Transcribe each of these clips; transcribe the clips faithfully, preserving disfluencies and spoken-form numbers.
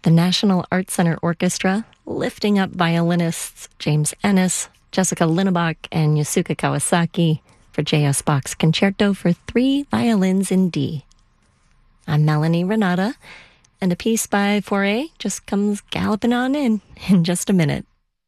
the National Arts Center Orchestra, lifting up violinists James Ennis, Jessica Linnebach, and Yasuka Kawasaki for J S. Bach's Concerto for Three Violins in D. I'm Melanie Renata, and a piece by Fauré just comes galloping on in in just a minute.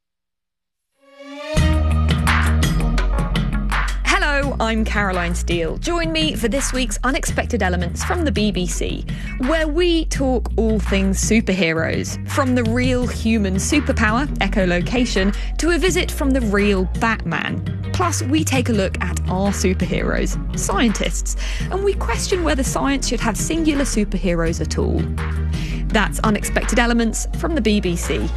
Hello, I'm Caroline Steele. Join me for this week's Unexpected Elements from the B B C, where we talk all things superheroes, from the real human superpower, echolocation, to a visit from the real Batman. Plus, we take a look at our superheroes, scientists, and we question whether science should have singular superheroes at all. That's Unexpected Elements from the B B C.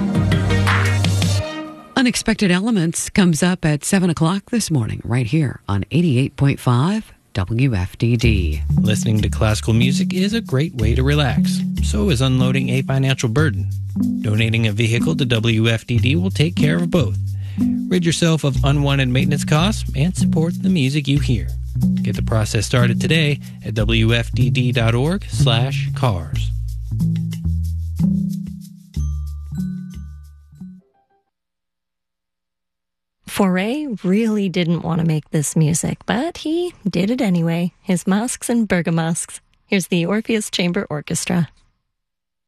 Unexpected Elements comes up at seven o'clock this morning, right here on eighty-eight point five W F D D. Listening to classical music is a great way to relax. So is unloading a financial burden. Donating a vehicle to W F D D will take care of both. Rid yourself of unwanted maintenance costs and support the music you hear. Get the process started today at W F D D dot org slash cars. Fauré really didn't want to make this music, but he did it anyway. His Masques and Bergamasques. Here's the Orpheus Chamber Orchestra.